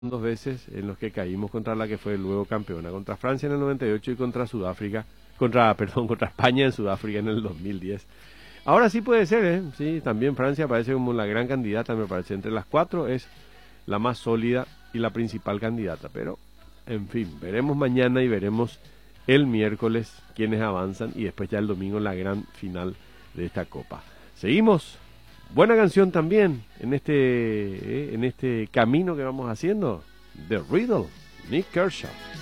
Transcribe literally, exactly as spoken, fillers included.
dos veces en los que caímos contra la que fue luego campeona, contra Francia en el noventa y ocho y contra Sudáfrica, contra, perdón, contra España en Sudáfrica en el dos mil diez. Ahora sí puede ser, ¿eh? Sí, también Francia parece como la gran candidata, me parece. Entre las cuatro es la más sólida y la principal candidata, pero, en fin, veremos mañana y veremos el miércoles quiénes avanzan y después ya el domingo la gran final de esta Copa. Seguimos. Buena canción también en este, eh, en este camino que vamos haciendo. The Riddle, Nick Kershaw.